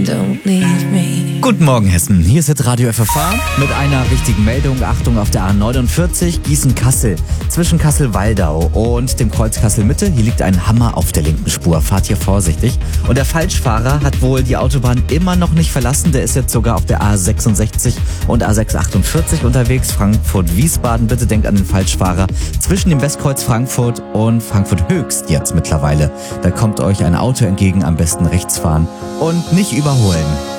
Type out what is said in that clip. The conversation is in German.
don't leave me. Guten Morgen Hessen, hier ist jetzt Radio FFH mit einer wichtigen Meldung. Achtung, auf der A49 Gießen-Kassel zwischen Kassel-Waldau und dem Kreuz Kassel-Mitte. Hier liegt ein Hammer auf der linken Spur, fahrt hier vorsichtig. Und der Falschfahrer hat wohl die Autobahn immer noch nicht verlassen. Der ist jetzt sogar auf der A66 und A648 unterwegs, Frankfurt-Wiesbaden. Bitte denkt an den Falschfahrer zwischen dem Westkreuz Frankfurt und Frankfurt Höchst jetzt mittlerweile. Da kommt euch ein Auto entgegen, am besten rechts fahren und nicht überholen.